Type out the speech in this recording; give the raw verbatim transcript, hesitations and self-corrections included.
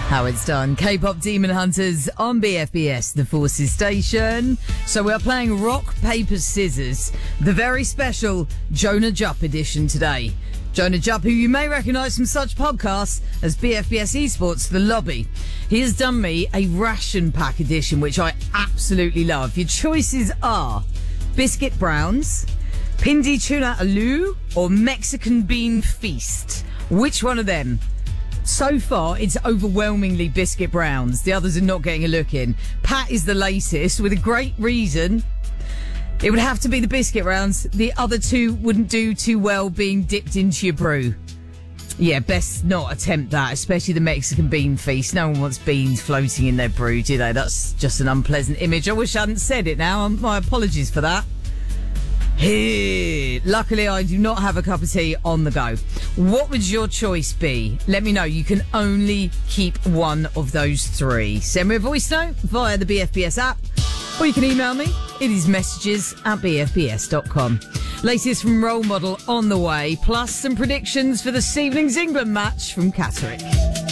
How it's done. K-pop Demon Hunters on B F B S, the Forces Station. So we are playing Rock, Paper, Scissors, the very special Jonah Jupp edition today. Jonah Jupp, who you may recognise from such podcasts as B F B S Esports, The Lobby. He has done me a ration pack edition, which I absolutely love. Your choices are Biscuit Browns, Pindi Tuna Alu, or Mexican Bean Feast. Which one of them? So far, it's overwhelmingly Biscuit Browns. The others are not getting a look in. Pat is the latest, with a great reason. It would have to be the Biscuit Browns. The other two wouldn't do too well being dipped into your brew. Yeah, best not attempt that, especially the Mexican Bean Feast. No one wants beans floating in their brew, do they? That's just an unpleasant image. I wish I hadn't said it now. My apologies for that. Here. Luckily, I do not have a cup of tea on the go. What would your choice be? Let me know. You can only keep one of those three. Send me a voice note via the B F B S app, or you can email me. It is messages at b f b s dot com. Latest from Role Model on the way, plus some predictions for this evening's England match from Catterick.